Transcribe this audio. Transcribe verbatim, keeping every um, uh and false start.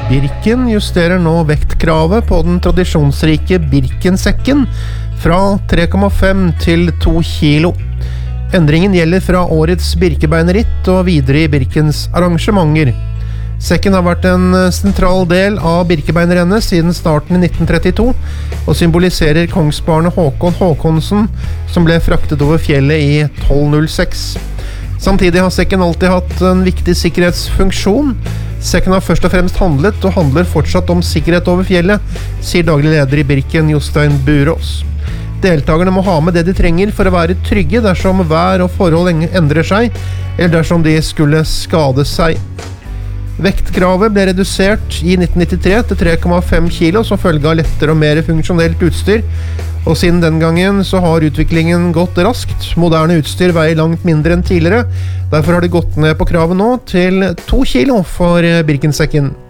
Birken justerer nå vektkravet på den tradisjonsrike Birkensekken fra tre komma fem til to kilo. Endringen gjelder fra årets Birkebeinerritt og videre i Birkens arrangementer. Sekken har vært en sentral del av Birkebeinerrennet siden starten i nitten trettito, og symboliserer kongsbarnet Håkon Håkonsen, som ble fraktet over fjellet i tolv null seks. Samtidig har sekken alltid hatt en viktig sikkerhetsfunksjon. Sekken har først og fremst handlet, og handler fortsatt om sikkerhet over fjellet, sier daglig leder i Birken, Jostein Burås. Deltagerne må ha med det de trenger for å være trygge dersom vær og forhold endrer seg, eller dersom de skulle skade seg. Vektkravet ble redusert i nitten nittitre til tre komma fem kilo som følge av lettere og mer funksjonelt utstyr, og siden den gangen så har utviklingen gått raskt. Moderne utstyr veier langt mindre enn tidligere, derfor har det gått ned på kravet nå til to kilo for Birkensekken.